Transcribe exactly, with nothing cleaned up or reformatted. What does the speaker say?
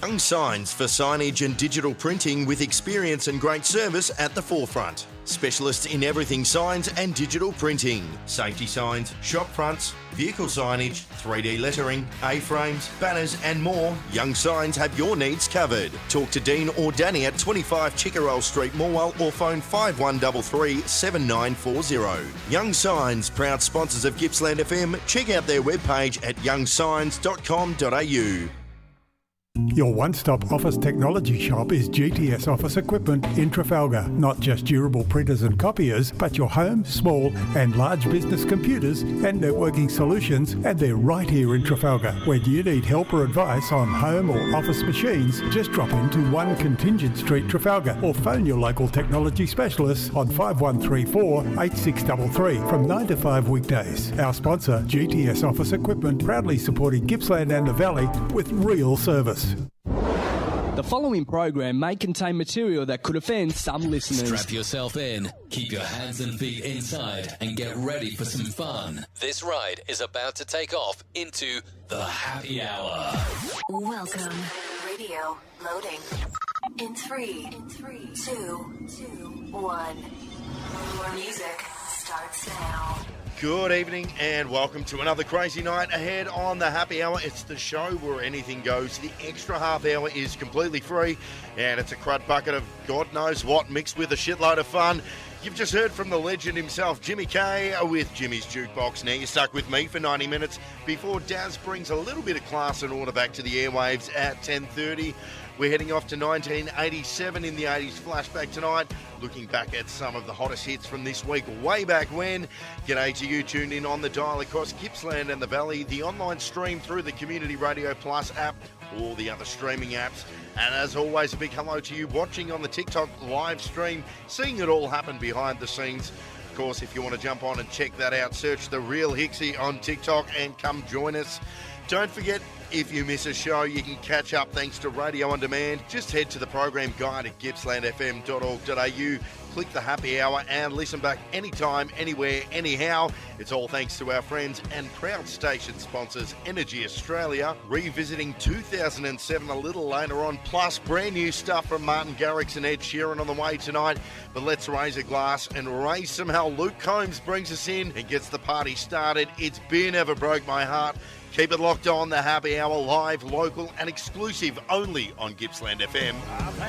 Young Signs for signage and digital printing with experience and great service at the forefront. Specialists in everything signs and digital printing. Safety signs, shop fronts, vehicle signage, three D lettering, A-frames, banners and more. Young Signs have your needs covered. Talk to Dean or Danny at twenty-five Chickerell Street, Morwell, or phone five one three three, seven nine four zero. Young Signs, proud sponsors of Gippsland F M. Check out their webpage at young signs dot com dot a u. Your one-stop office technology shop is G T S Office Equipment in Trafalgar. Not just durable printers and copiers, but your home, small and large business computers and networking solutions, and they're right here in Trafalgar. When you need help or advice on home or office machines, just drop into one Contingent Street, Trafalgar, or phone your local technology specialists on five one three four, eight six three three from nine to five weekdays. Our sponsor, G T S Office Equipment, proudly supporting Gippsland and the Valley with real service. The following program may contain material that could offend some listeners. Strap yourself in, keep your hands and feet inside, and get ready for some fun. This ride is about to take off into the happy hour. Welcome. Radio loading. In three, in three, two, two, one. Your music starts now. Good evening and welcome to another crazy night ahead on the Happy Hour. It's the show where anything goes. The extra half hour is completely free and it's a crud bucket of God knows what mixed with a shitload of fun. You've just heard from the legend himself, Jimmy K, with Jimmy's Jukebox. Now you're stuck with me for ninety minutes before Daz brings a little bit of class and order back to the airwaves at ten thirty. We're heading off to nineteen eighty-seven in the eighties flashback tonight, looking back at some of the hottest hits from this week, way back when. G'day to you tuned in on the dial across Gippsland and the Valley, the online stream through the Community Radio Plus app, or the other streaming apps. And as always, a big hello to you watching on the TikTok live stream, seeing it all happen behind the scenes. Of course, if you want to jump on and check that out, search The Real Hixie on TikTok and come join us. Don't forget, if you miss a show, you can catch up thanks to Radio On Demand. Just head to the program guide at gippsland f m dot org dot a u, click the happy hour and listen back anytime, anywhere, anyhow. It's all thanks to our friends and proud station sponsors, Energy Australia, revisiting two thousand seven a little later on, plus brand new stuff from Martin Garrix and Ed Sheeran on the way tonight. But let's raise a glass and raise somehow. Luke Combs brings us in and gets the party started. It's Beer Never Broke My Heart. Keep it locked on, the Happy Hour, live, local and exclusive only on Gippsland F M.